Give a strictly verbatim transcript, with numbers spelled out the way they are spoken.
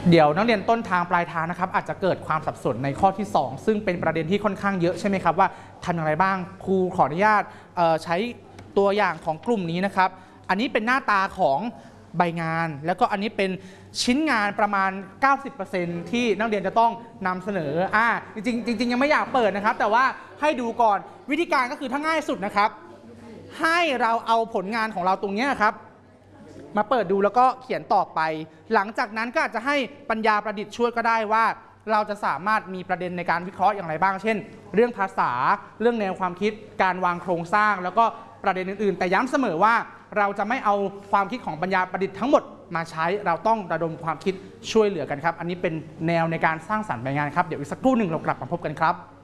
เดี๋ยวนักเรียนต้นทางปลายทางนะครับอาจจะเกิดความสับสนในข้อที่สองซึ่งเป็นประเด็นที่ค่อนข้างเยอะใช่ไหมครับว่าทำอย่างไรบ้างครูขออนุญาตใช้ตัวอย่างของกลุ่มนี้นะครับอันนี้เป็นหน้าตาของใบงานแล้วก็อันนี้เป็นชิ้นงานประมาณ เก้าสิบเปอร์เซ็นต์ ที่นักเรียนจะต้องนำเสนออ่าจริงๆจริงๆยังไม่อยากเปิดนะครับแต่ว่าให้ดูก่อนวิธีการก็คือถ้าง่ายสุดนะครับให้เราเอาผลงานของเราตรงนี้ครับมาเปิดดูแล้วก็เขียนต่อไปหลังจากนั้นก็อาจจะให้ปัญญาประดิษฐ์ช่วยก็ได้ว่าเราจะสามารถมีประเด็นในการวิเคราะห์อย่างไรบ้างเช่นเรื่องภาษาเรื่องแนวความคิดการวางโครงสร้างแล้วก็ประเด็นอื่นๆแต่ย้ำเสมอว่าเราจะไม่เอาความคิดของปัญญาประดิษฐ์ทั้งหมดมาใช้เราต้องระดมความคิดช่วยเหลือกันครับอันนี้เป็นแนวในการสร้างสรรค์ใบงานครับเดี๋ยวอีกสักครู่หนึ่งเรากลับมาพบกันครับ